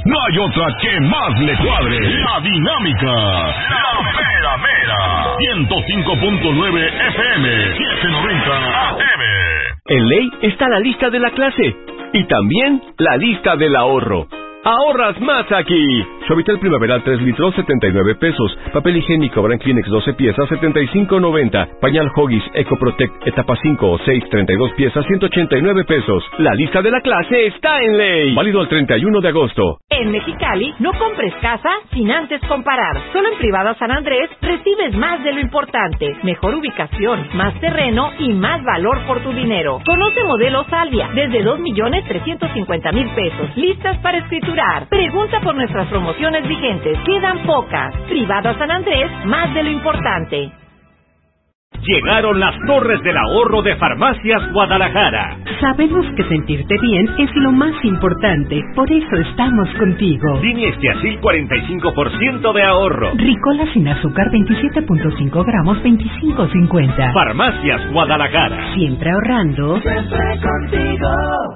No hay otra que más le cuadre. La dinámica. La mera mera. 105.9 FM. 790 AM. En Ley está la lista de la clase y también la lista del ahorro. ¡Ahorras más aquí! Suavitel Primaveral 3 litros, 79 pesos. Papel higiénico Brand Kleenex 12 piezas, 75.90. Pañal Huggies EcoProtect etapa 5 o 6, 32 piezas, 189 pesos. La lista de la clase está en Ley. Válido el 31 de agosto. En Mexicali, no compres casa sin antes comparar. Solo en Privada San Andrés recibes más de lo importante. Mejor ubicación, más terreno y más valor por tu dinero. Conoce modelo Salvia, desde 2.350.000 pesos. Listas para escriturar. Pregunta por nuestras promociones vigentes. Quedan pocas. Privada San Andrés, más de lo importante. Llegaron las torres del ahorro de Farmacias Guadalajara. Sabemos que sentirte bien es lo más importante, por eso estamos contigo. Diniestiacil 45% de ahorro. Ricola sin azúcar 27.5 gramos 25.50. Farmacias Guadalajara. Siempre ahorrando. Siempre contigo.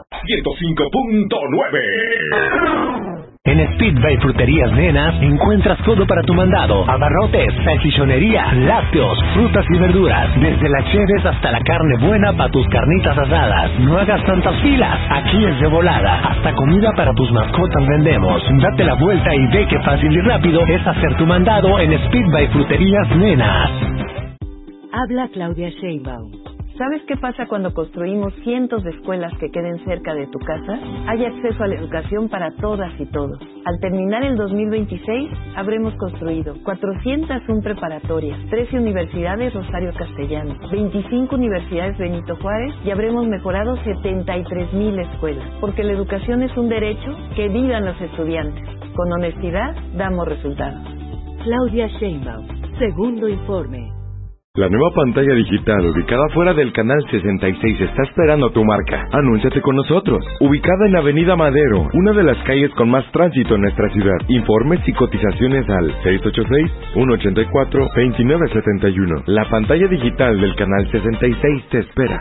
105.9. En Speedway Fruterías Nenas encuentras todo para tu mandado: abarrotes, salchichonería, lácteos, frutas y verduras, desde las cheves hasta la carne buena para tus carnitas asadas. No hagas tantas filas, aquí es de volada. Hasta comida para tus mascotas vendemos. Date la vuelta y ve qué fácil y rápido es hacer tu mandado en Speedway Fruterías Nenas. Habla Claudia Sheinbaum. ¿Sabes qué pasa cuando construimos cientos de escuelas que queden cerca de tu casa? Hay acceso a la educación para todas y todos. Al terminar el 2026, habremos construido 401 preparatorias, 13 universidades Rosario Castellanos, 25 universidades Benito Juárez y habremos mejorado 73,000 escuelas. Porque la educación es un derecho, que vivan los estudiantes. Con honestidad, damos resultados. Claudia Sheinbaum, segundo informe. La nueva pantalla digital ubicada fuera del canal 66 está esperando a tu marca. Anúnciate con nosotros. Ubicada en Avenida Madero, una de las calles con más tránsito en nuestra ciudad. Informes y cotizaciones al 686-184-2971. La pantalla digital del canal 66 te espera.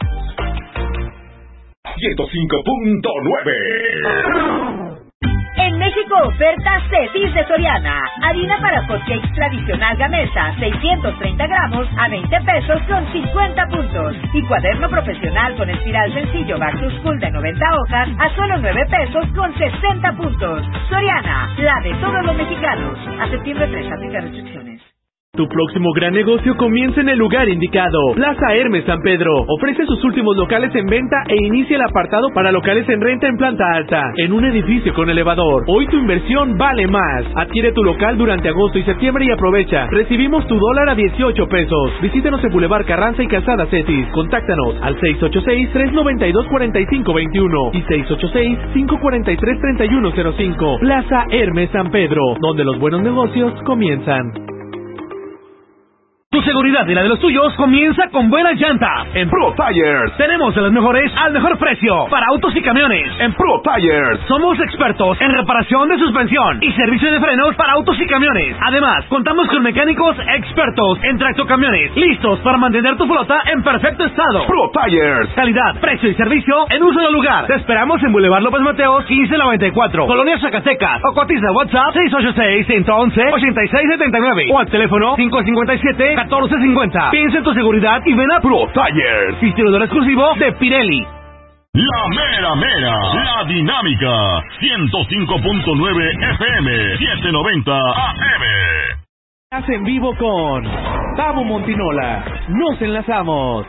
105.9. En México, ofertas Cetis de Soriana. Harina para hotcakes tradicional Gamesa, 630 gramos a 20 pesos con 50 puntos. Y cuaderno profesional con espiral sencillo Back to School de 90 hojas a solo 9 pesos con 60 puntos. Soriana, la de todos los mexicanos. A septiembre 3, aplica restricciones. Tu próximo gran negocio comienza en el lugar indicado. Plaza Hermes San Pedro ofrece sus últimos locales en venta e inicia el apartado para locales en renta en planta alta, en un edificio con elevador. Hoy tu inversión vale más. Adquiere tu local durante agosto y septiembre y aprovecha. Recibimos tu dólar a 18 pesos. Visítanos en Boulevard Carranza y Calzada Cetis. Contáctanos al 686-392-4521 y 686-543-3105. Plaza Hermes San Pedro, donde los buenos negocios comienzan. Tu seguridad y la de los tuyos comienza con buena llanta. En Pro Tires tenemos de las mejores al mejor precio para autos y camiones. En Pro Tires somos expertos en reparación de suspensión y servicio de frenos para autos y camiones. Además, contamos con mecánicos expertos en tractocamiones, listos para mantener tu flota en perfecto estado. Pro Tires, calidad, precio y servicio en un solo lugar. Te esperamos en Boulevard López Mateos 1594, Colonia Zacatecas, o cotiza WhatsApp 686-111-8679 o al teléfono 557-1450. Piensa en tu seguridad y ven a Pro Tires, distribuidor exclusivo de Pirelli. La mera mera, la dinámica, 105.9 FM, 790 AM. Haz en vivo con Tabo Montinola. Nos enlazamos.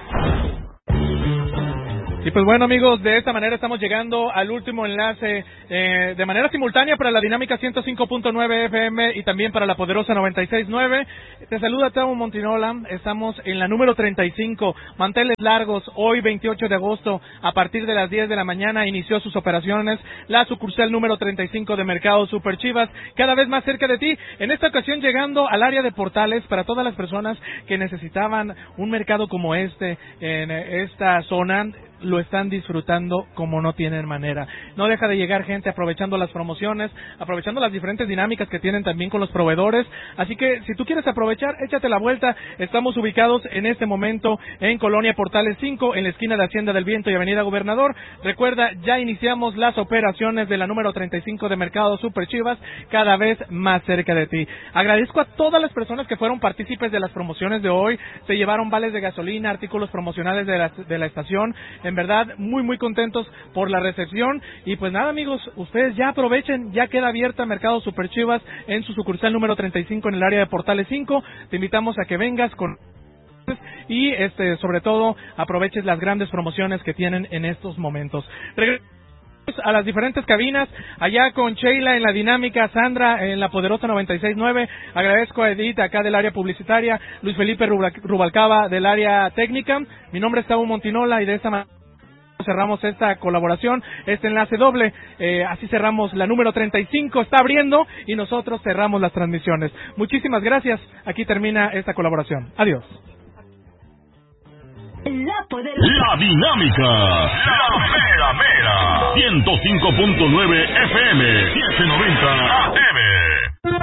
Y pues bueno, amigos, de esta manera estamos llegando al último enlace de manera simultánea para la dinámica 105.9 FM y también para la poderosa 96.9. Te saluda Tabo Montinola. Estamos en la número 35, manteles largos. Hoy 28 de agosto a partir de las 10 de la mañana inició sus operaciones la sucursal número 35 de Mercado Super Chivas, cada vez más cerca de ti. En esta ocasión llegando al área de Portales para todas las personas que necesitaban un mercado como este en esta zona. lo están disfrutando como no tienen manera. No deja de llegar gente aprovechando las promociones, aprovechando las diferentes dinámicas que tienen también con los proveedores. Así que si tú quieres aprovechar, échate la vuelta. Estamos ubicados en este momento en Colonia Portales 5, en la esquina de Hacienda del Viento y Avenida Gobernador. Recuerda, ya iniciamos las operaciones de la número 35 de Mercado Super Chivas, cada vez más cerca de ti. Agradezco a todas las personas que fueron partícipes de las promociones de hoy. Se llevaron vales de gasolina, artículos promocionales de la estación. En verdad, muy contentos por la recepción. Y pues nada, amigos, ustedes ya aprovechen, ya queda abierta Mercado Super Chivas en su sucursal número 35 en el área de Portales 5. Te invitamos a que vengas con y sobre todo aproveches las grandes promociones que tienen en estos momentos. A las diferentes cabinas, allá con Sheila en la dinámica, Sandra en la poderosa 96.9, agradezco a Edith acá del área publicitaria, Luis Felipe Rubalcaba del área técnica. Mi nombre es Tavo Montinola y de esta manera cerramos esta colaboración, este enlace doble. Así cerramos la número 35, está abriendo y nosotros cerramos las transmisiones. Muchísimas gracias, aquí termina esta colaboración. Adiós. La dinámica, la mera mera, 105.9 FM, 790